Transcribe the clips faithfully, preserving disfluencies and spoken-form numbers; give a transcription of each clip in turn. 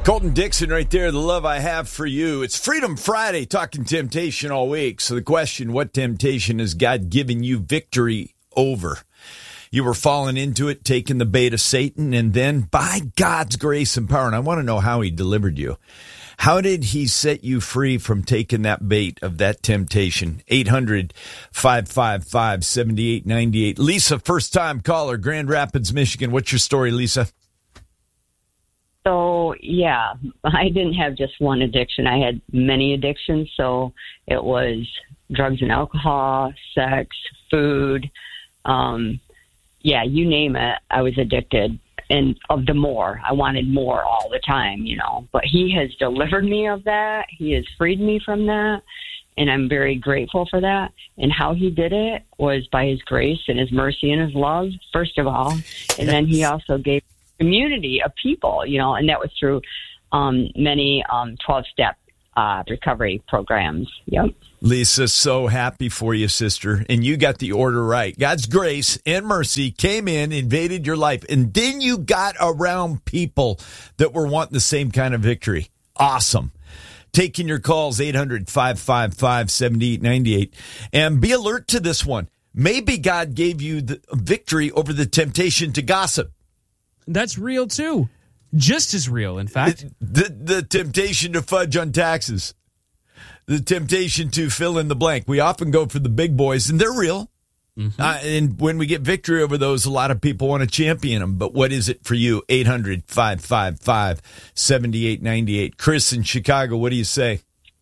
Colton Dixon right there, the love I have for you. It's Freedom Friday, talking temptation all week. So the question, what temptation has God given you victory over? You were falling into it, taking the bait of Satan, and then by God's grace and power, and I want to know how he delivered you. How did he set you free from taking that bait of that temptation? eight hundred, five five five, seven eight nine eight. Lisa, first-time caller, Grand Rapids, Michigan. What's your story, Lisa? So, yeah, I didn't have just one addiction. I had many addictions. So it was drugs and alcohol, sex, food. Um, yeah, you name it, I was addicted. And of the more, I wanted more all the time, you know. But he has delivered me of that. He has freed me from that. And I'm very grateful for that. And how he did it was by his grace and his mercy and his love, first of all. And yes. Then he also gave community of people, you know, and that was through um, many um, twelve-step uh, recovery programs. Yep. Lisa, so happy for you, sister. And you got the order right. God's grace and mercy came in, invaded your life, and then you got around people that were wanting the same kind of victory. Awesome. Taking your calls, eight hundred, five five five, seven eight nine eight. And be alert to this one. Maybe God gave you the victory over the temptation to gossip. That's real, too. Just as real, in fact. The, the, the temptation to fudge on taxes. The temptation to fill in the blank. We often go for the big boys, and they're real. Mm-hmm. Uh, and when we get victory over those, a lot of people want to champion them. But what is it for you? eight hundred, five five five, seven eight nine eight. Chris in Chicago, what do you say?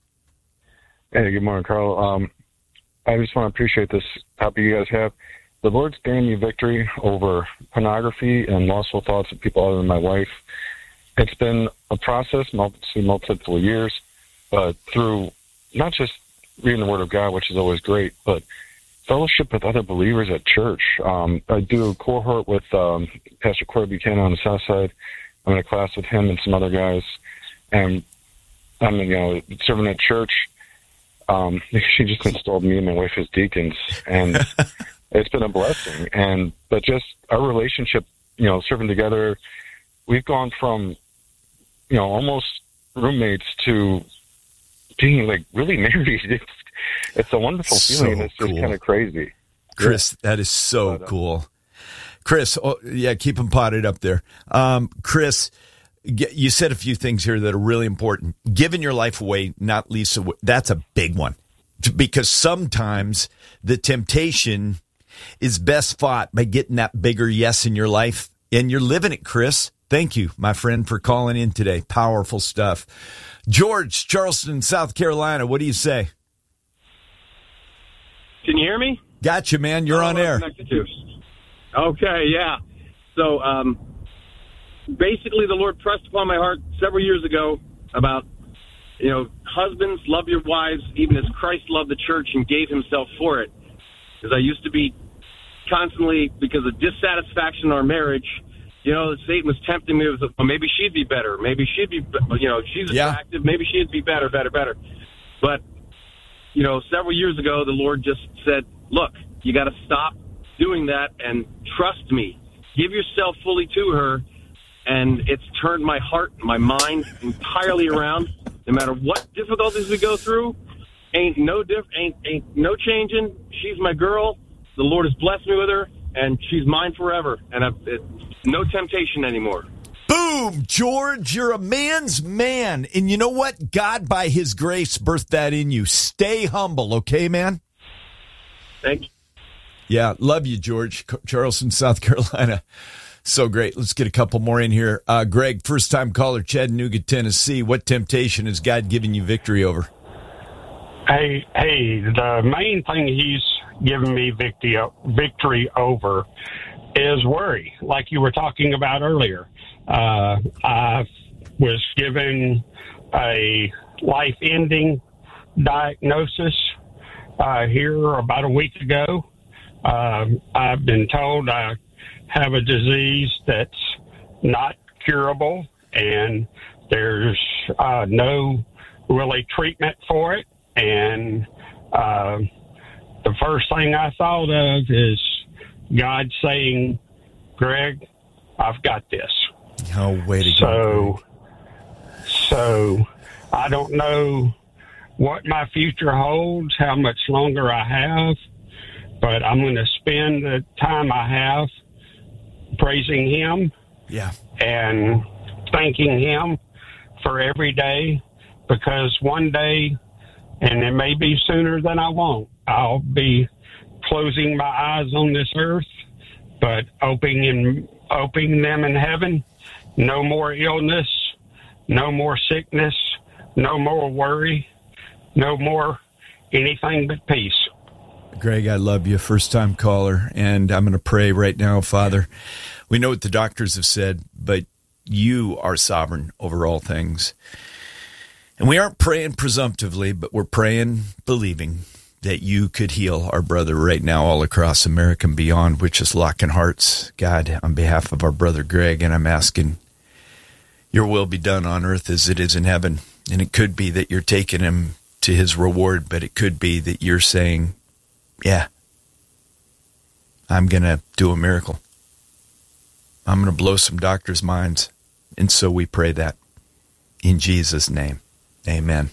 Hey, good morning, Carl. Um, I just want to appreciate this topic you guys have. The Lord's given me victory over pornography and lustful thoughts of people other than my wife. It's been a process, multiple, multiple years, but through not just reading the Word of God, which is always great, but fellowship with other believers at church. Um, I do a cohort with um, Pastor Corey Buchanan on the South Side. I'm in a class with him and some other guys, and I'm you know serving at church. Um, she just installed me and my wife as deacons, and it's been a blessing. And but just our relationship, you know, serving together, we've gone from you know almost roommates to being like really married. It's, it's a wonderful so feeling. It's just cool. kind of crazy. Chris, yeah. That is so but, uh, cool. Chris, oh, yeah, keep them potted up there. Um, Chris, you said a few things here that are really important. Giving your life away, not Lisa, that's a big one. Because sometimes the temptation is best fought by getting that bigger yes in your life. And you're living it, Chris. Thank you, my friend, for calling in today. Powerful stuff. George, Charleston, South Carolina, what do you say? Can you hear me? Gotcha, man. You're oh, on air. Okay, yeah. So, um, basically, the Lord pressed upon my heart several years ago about, you know, husbands, love your wives, even as Christ loved the church and gave himself for it. Because I used to be constantly, because of dissatisfaction in our marriage, you know, Satan was tempting me with, well, maybe she'd be better. Maybe she'd be, you know, she's attractive. Yeah. Maybe she'd be better, better, better. But, you know, several years ago, the Lord just said, look, you got to stop doing that and trust me. Give yourself fully to her. And it's turned my heart, my mind entirely around. No matter what difficulties we go through, ain't no diff, ain't ain't no changing. She's my girl. The Lord has blessed me with her, and she's mine forever. And I've, it, no temptation anymore. Boom, George, you're a man's man. And you know what? God, by his grace, birthed that in you. Stay humble, okay, man? Thank you. Yeah, love you, George. Charleston, South Carolina. So great. Let's get a couple more in here. Uh, Greg, first-time caller, Chattanooga, Tennessee. What temptation has God given you victory over? Hey, hey, the main thing he's given me victory, victory over is worry, like you were talking about earlier. Uh, I was given a life-ending diagnosis uh, here about a week ago. Uh, I've been told I have a disease that's not curable, and there's uh, no really treatment for it. And uh, the first thing I thought of is God saying, Greg, I've got this. Oh, way to so, go. So I don't know what my future holds, how much longer I have, but I'm going to spend the time I have praising him Yeah. and thanking him for every day, because one day, and it may be sooner than I want, I'll be closing my eyes on this earth, but opening in, opening them in heaven. No more illness, no more sickness, no more worry, no more anything but peace. Greg, I love you, first-time caller, and I'm going to pray right now, Father. We know what the doctors have said, but you are sovereign over all things. And we aren't praying presumptively, but we're praying, believing that you could heal our brother right now all across America and beyond, which is locking hearts. God, on behalf of our brother Greg, and I'm asking your will be done on earth as it is in heaven. And it could be that you're taking him to his reward, but it could be that you're saying, yeah, I'm going to do a miracle. I'm going to blow some doctors' minds. And so we pray that in Jesus' name. Amen.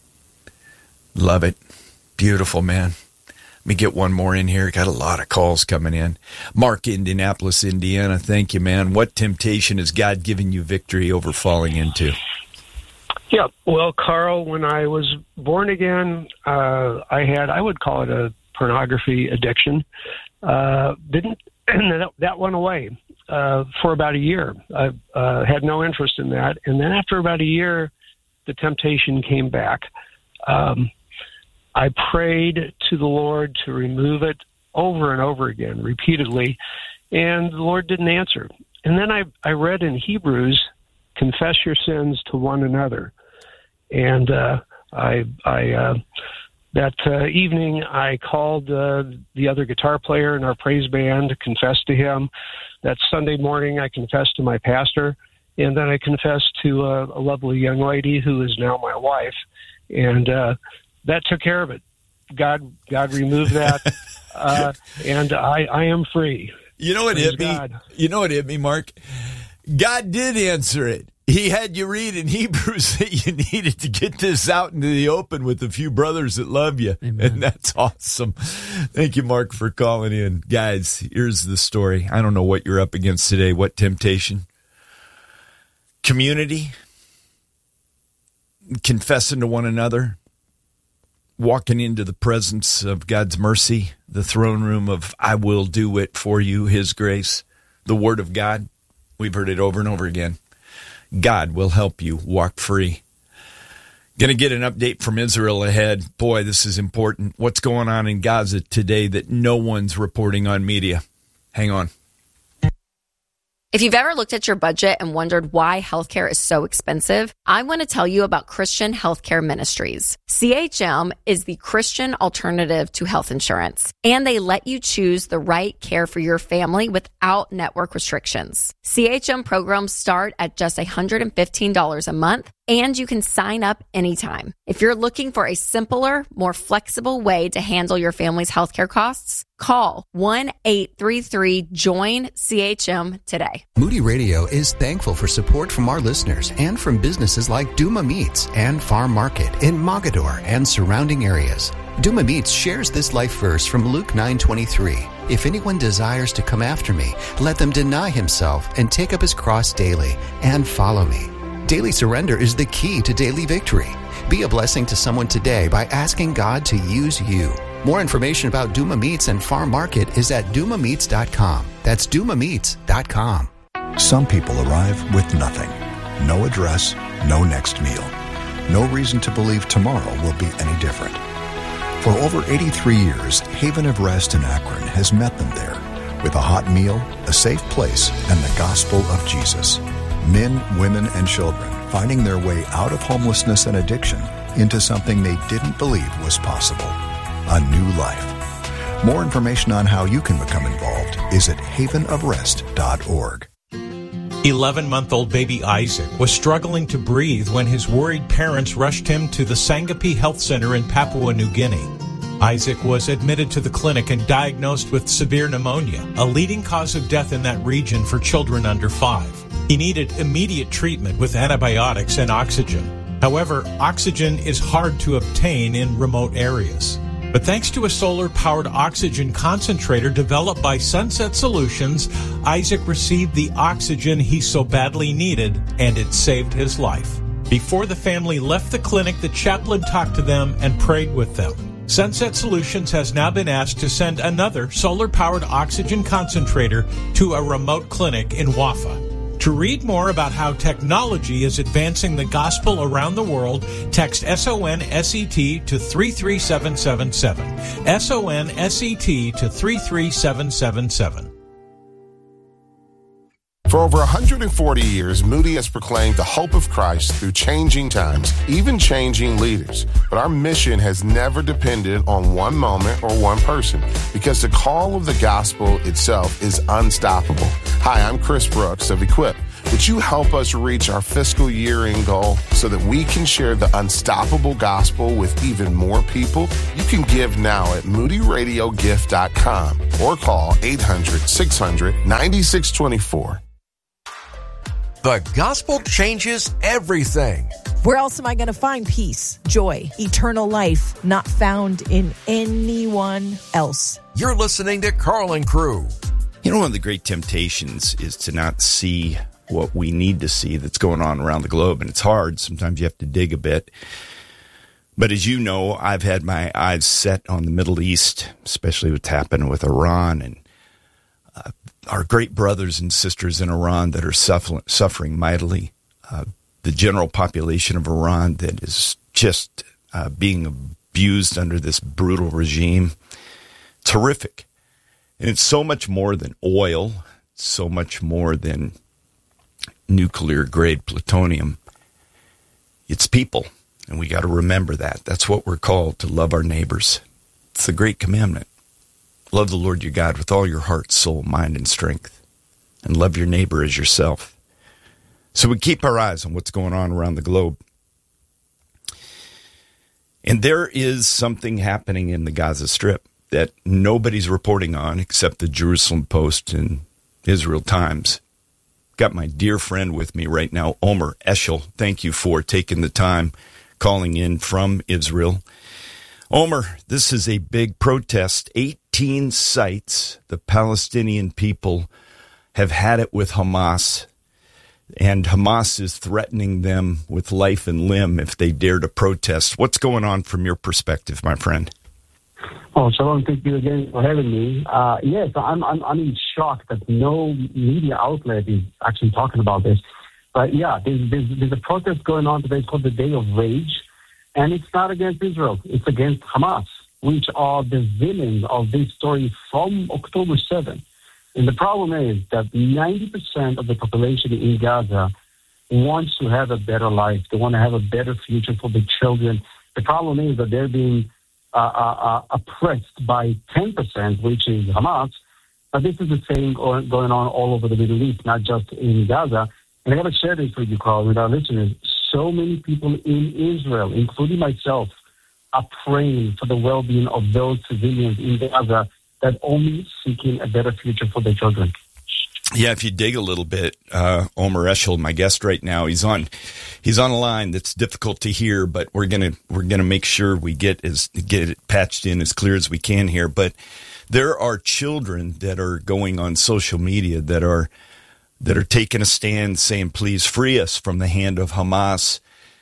Love it. Beautiful, man. Let me get one more in here. Got a lot of calls coming in. Mark, Indianapolis, Indiana. Thank you, man. What temptation has God given you victory over falling into? Yeah, well, Carl, when I was born again, uh, I had, I would call it a pornography addiction. Uh, didn't, and that, that went away uh, for about a year. I uh, had no interest in that. And then after about a year, the temptation came back. Um, I prayed to the Lord to remove it over and over again, repeatedly, and the Lord didn't answer. And then I, I read in Hebrews, confess your sins to one another. And uh, I, I uh, that uh, evening, I called uh, the other guitar player in our praise band to confess to him. That Sunday morning, I confessed to my pastor, and then I confessed to a, a lovely young lady who is now my wife. And uh, that took care of it. God, God removed that, uh, and I, I am free. You know what Praise hit me? God. You know what hit me, Mark? God did answer it. He had you read in Hebrews that you needed to get this out into the open with a few brothers that love you. Amen. And that's awesome. Thank you, Mark, for calling in. Guys, here's the story. I don't know what you're up against today. What temptation? Community. Confessing to one another. Walking into the presence of God's mercy. The throne room of I will do it for you, His grace. The Word of God. We've heard it over and over again. God will help you walk free. Going to get an update from Israel ahead. Boy, this is important. What's going on in Gaza today that no one's reporting on media? Hang on. If you've ever looked at your budget and wondered why healthcare is so expensive, I want to tell you about Christian Healthcare Ministries. C H M is the Christian alternative to health insurance, and they let you choose the right care for your family without network restrictions. C H M programs start at just one hundred fifteen dollars a month, and you can sign up anytime. If you're looking for a simpler, more flexible way to handle your family's healthcare costs, call one eight three three join C H M today. Moody Radio is thankful for support from our listeners and from businesses like Duma Meats and Farm Market in Mogador and surrounding areas. Duma Meats shares this life verse from Luke nine twenty-three. If anyone desires to come after me, let them deny himself and take up his cross daily and follow me. Daily surrender is the key to daily victory. Be a blessing to someone today by asking God to use you. More information about Duma Meats and Farm Market is at duma meats dot com. That's duma meats dot com. Some people arrive with nothing. No address, no next meal. No reason to believe tomorrow will be any different. For over eighty-three years, Haven of Rest in Akron has met them there with a hot meal, a safe place, and the gospel of Jesus. Men, women, and children finding their way out of homelessness and addiction into something they didn't believe was possible. A new life. More information on how you can become involved is at haven of rest dot org. eleven-month-old baby Isaac was struggling to breathe when his worried parents rushed him to the Sangapi Health Center in Papua New Guinea. Isaac was admitted to the clinic and diagnosed with severe pneumonia, a leading cause of death in that region for children under five. He needed immediate treatment with antibiotics and oxygen. However, oxygen is hard to obtain in remote areas. But thanks to a solar-powered oxygen concentrator developed by Sunset Solutions, Isaac received the oxygen he so badly needed, and it saved his life. Before the family left the clinic, the chaplain talked to them and prayed with them. Sunset Solutions has now been asked to send another solar-powered oxygen concentrator to a remote clinic in Wafa. To read more about how technology is advancing the gospel around the world, text S O N S E T to three three seven seven seven. S O N S E T to three three seven seven seven. For over one hundred forty years, Moody has proclaimed the hope of Christ through changing times, even changing leaders. But our mission has never depended on one moment or one person, because the call of the gospel itself is unstoppable. Hi, I'm Chris Brooks of Equip. Would you help us reach our fiscal year-end goal so that we can share the unstoppable gospel with even more people? You can give now at moody radio gift dot com or call eight hundred, six hundred, nine six two four. The gospel changes everything. Where else am I going to find peace, joy, eternal life, not found in anyone else? You're listening to Carl and Crew. You know, one of the great temptations is to not see what we need to see that's going on around the globe. And it's hard. Sometimes you have to dig a bit. But as you know, I've had my eyes set on the Middle East, especially what's happening with Iran and uh, our great brothers and sisters in Iran that are suffering, suffering mightily. Uh, the general population of Iran that is just uh, being abused under this brutal regime. It's horrific. And it's so much more than oil, so much more than nuclear-grade plutonium. It's people, and we got to remember that. That's what we're called, to love our neighbors. It's the great commandment. Love the Lord your God with all your heart, soul, mind, and strength, and love your neighbor as yourself. So we keep our eyes on what's going on around the globe. And there is something happening in the Gaza Strip that nobody's reporting on except the Jerusalem Post and Israel Times. Got my dear friend with me right now, Omer Eshel. Thank you for taking the time, calling in from Israel. Omer, this is a big protest. eighteen sites, the Palestinian people have had it with Hamas, and Hamas is threatening them with life and limb if they dare to protest. What's going on from your perspective, my friend? Oh, Shalom, thank you again for having me. Uh, yes, I'm, I'm I'm in shock that no media outlet is actually talking about this. But yeah, there's, there's, there's a protest going on today called the Day of Rage, and it's not against Israel. It's against Hamas, which are the villains of this story from October seventh. And the problem is that ninety percent of the population in Gaza wants to have a better life. They want to have a better future for the children. The problem is that they're being uh, uh, oppressed by ten percent, which is Hamas. But this is the same going on all over the Middle East, not just in Gaza. And I got to share this with you, Carl, with our listeners. So many people in Israel, including myself, are praying for the well-being of those civilians in Gaza that only seeking a better future for their children. Yeah, if you dig a little bit, uh, Omer Eshel, my guest right now, he's on, he's on a line that's difficult to hear, but we're gonna we're gonna make sure we get as get it patched in as clear as we can here. But there are children that are going on social media that are that are taking a stand, saying, "Please free us from the hand of Hamas."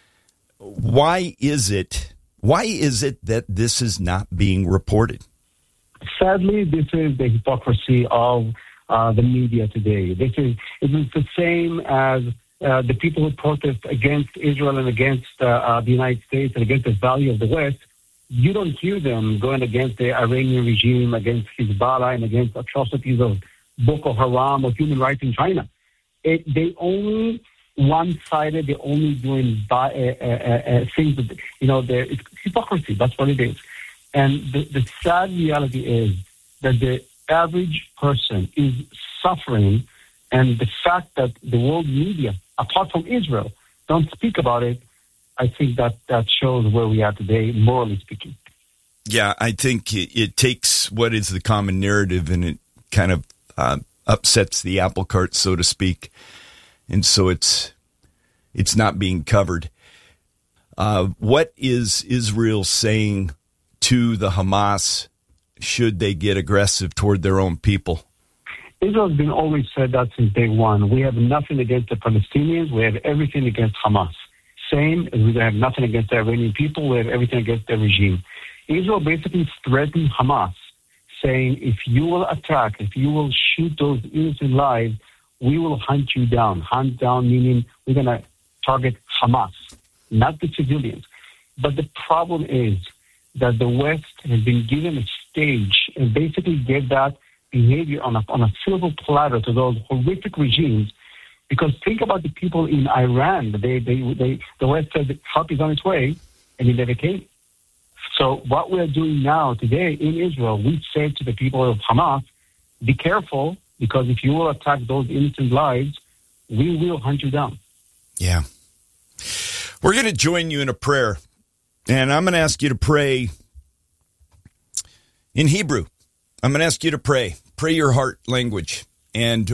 Why is it? Why is it that this is not being reported? Sadly, this is the hypocrisy of uh, the media today. This is it is the same as uh, the people who protest against Israel and against uh, uh, the United States and against the value of the West. You don't hear them going against the Iranian regime, against Hezbollah, and against atrocities of Boko Haram or human rights in China. It, they only one-sided. They're only doing by, uh, uh, uh, things that, you know, it's hypocrisy. That's what it is. And the, the sad reality is that the average person is suffering, and the fact that the world media, apart from Israel, don't speak about it, I think that that shows where we are today, morally speaking. Yeah, I think it, it takes what is the common narrative and it kind of uh, upsets the apple cart, so to speak. and so it's it's not being covered. Uh, what is Israel saying to the Hamas should they get aggressive toward their own people? Israel has been always said that since day one. We have nothing against the Palestinians. We have everything against Hamas. Same as we have nothing against the Iranian people. We have everything against the regime. Israel basically threatened Hamas, saying, if you will attack, if you will shoot those innocent lives, we will hunt you down. Hunt down meaning we're going to target Hamas, not the civilians. But the problem is that the West has been given a stage and basically gave that behavior on a, on a silver platter to those horrific regimes. Because think about the people in Iran. They, they, they, the West said help is on its way, and it never came. So what we're doing now today in Israel, we say to the people of Hamas, be careful, because if you will attack those innocent lives, we will hunt you down. Yeah. We're going to join you in a prayer, and I'm going to ask you to pray in Hebrew. I'm going to ask you to pray. Pray your heart language. And